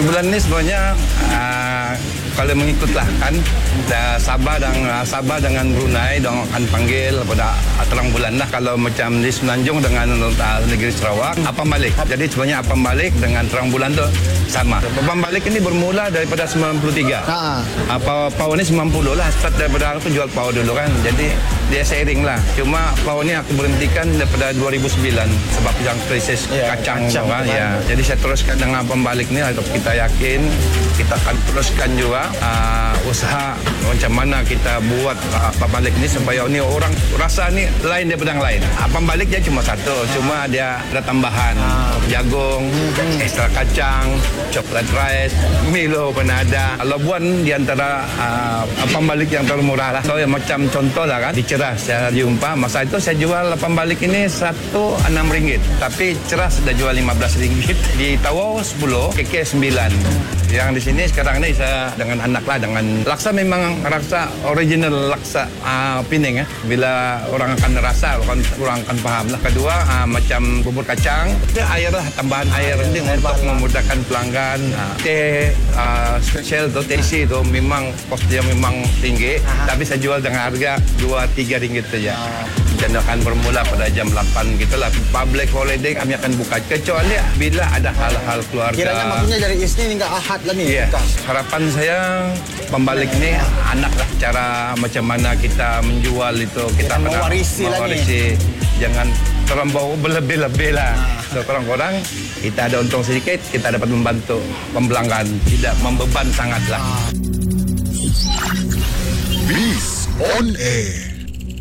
bulan ni sebenarnya kalau mengikutlah kan Sabah dengan Brunei dong akan panggil pada terang bulan lah. Kalau macam di Semenanjung dengan negeri Sarawak Apam Balik. Jadi sebenarnya Apam Balik dengan terang bulan tu sama. Apam Balik ini bermula daripada 93. Pau ni 90 lah. Start daripada aku jual pau dulu kan. Jadi dia seiring lah. Cuma pau ni aku berhentikan daripada 2009 sebab yang krisis kacang kan. Ya. Jadi saya teruskan dengan Apam Balik ni. Kita yakin kita akan teruskan juga usaha macam mana kita buat Apam Balik ni supaya ni orang rasa ni lain daripada yang lain. Apam Balik dia cuma satu, cuma dia ada tambahan jagung, ekstra kacang, coklat rice, Milo pun ada. Kalau buan di antara Apam Balik yang termurah lah. So macam contoh lah kan, di Cerah saya jumpa masa itu saya jual Apam Balik ini satu RM6, tapi Cerah sudah jual RM15. Di Tawau 10, KK 9. Yang di sini sekarang ni saya dengan anak lah, dengan laksa memang rasa original laksa Pening. Bila orang akan rasa, orang akan paham lah. Kedua macam bubur kacang, dia air lah, tambahan air ini untuk memudahkan pelanggan. Teh special tu, TC tu memang kos dia memang tinggi, tapi saya jual dengan harga RM2-3 saja. Dan akan bermula pada jam 8 gitulah. Public holiday kami akan buka kecuali bila ada hal-hal keluarga. Kiranya maksudnya dari Isnin hingga Ahad lah ni. Ya. Harapan saya pembalik ni anak lah, cara macam mana kita menjual itu kita mewarisi lah ni. Jangan terlampau berlebih-lebih lah. So korang-korang kita ada untung sedikit, kita dapat membantu pelanggan, tidak membeban sangat lah. Biz on Air.